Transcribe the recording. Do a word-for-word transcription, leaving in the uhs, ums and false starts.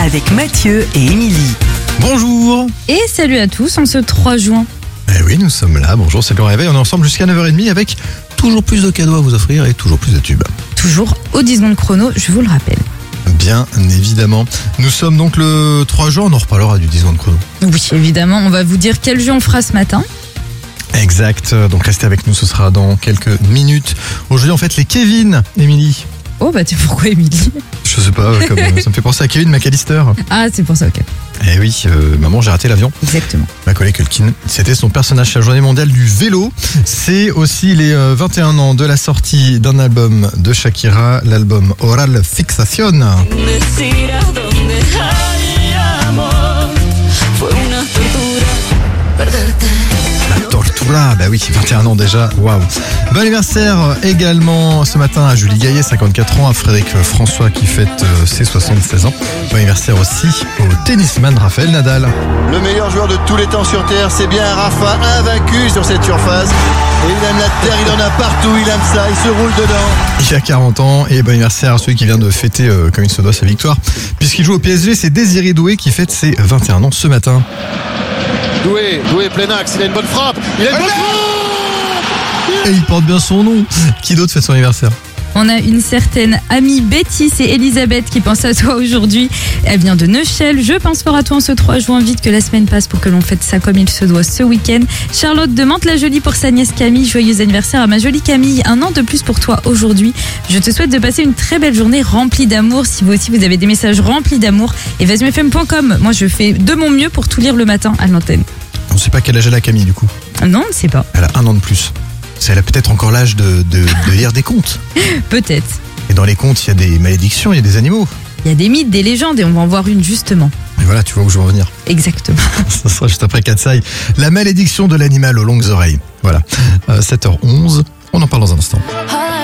avec Mathieu et Émilie. Bonjour. Et salut à tous en ce trois juin. Eh oui, nous sommes là. Bonjour, c'est le réveil. On est ensemble jusqu'à neuf heures trente avec toujours plus de cadeaux à vous offrir et toujours plus de tubes. Toujours au dix secondes chrono, je vous le rappelle. Bien évidemment. Nous sommes donc le trois juin, on en reparlera du dix secondes chrono. Oui, évidemment, on va vous dire quel jeu on fera ce matin. Exact. Donc restez avec nous, ce sera dans quelques minutes. Aujourd'hui, en fait, les Kevin, Émilie. Oh bah tu pourquoi Émilie? Je sais pas, comme, ça me fait penser à Kevin McAllister. Ah c'est pour ça, ok. Eh oui, euh, maman, j'ai raté l'avion. Exactement. Ma collègue Culkin, c'était son personnage sur la journée mondiale du vélo. C'est aussi les euh, vingt et un ans de la sortie d'un album de Shakira, l'album Oral Fixación. La tortura, bah oui, vingt et un ans déjà, waouh. Bon anniversaire également ce matin à Julie Gaillet, cinquante-quatre ans, à Frédéric François qui fête euh, ses soixante-seize ans. Bon anniversaire aussi au tennisman Rafael Nadal. Le meilleur joueur de tous les temps sur Terre, c'est bien Rafa, invaincu sur cette surface. Et il aime la terre, il en a partout, il aime ça, il se roule dedans. Il a quarante ans et bon anniversaire à celui qui vient de fêter euh, comme il se doit sa victoire. Puisqu'il joue au P S G, c'est Désiré Doué qui fête ses vingt et un ans ce matin. Doué, Doué plein axe, il a une bonne frappe, il a une bonne frappe. Et il porte bien son nom. Qui d'autre fête son anniversaire ? On a une certaine amie Betty, c'est Elisabeth qui pense à toi aujourd'hui. Elle vient de Neuchâtel. Je pense fort à toi en ce trois juin. Vite que la semaine passe pour que l'on fête ça comme il se doit ce week-end. Charlotte de Mantes-la-Jolie pour sa nièce Camille. Joyeux anniversaire à ma jolie Camille. Un an de plus pour toi aujourd'hui. Je te souhaite de passer une très belle journée remplie d'amour. Si vous aussi vous avez des messages remplis d'amour, et vas y f m point com. Moi je fais de mon mieux pour tout lire le matin à l'antenne. On sait pas quel âge elle a Camille du coup. Non, on ne sait pas. Elle a un an de plus. Elle a peut-être encore l'âge de, de, de lire des contes. Peut-être. Et dans les contes, il y a des malédictions, il y a des animaux. Il y a des mythes, des légendes et on va en voir une justement. Et voilà, tu vois où je veux en venir. Exactement. Ça sera juste après Katsai. La malédiction de l'animal aux longues oreilles. Voilà. Euh, sept heures onze, on en parle dans un instant.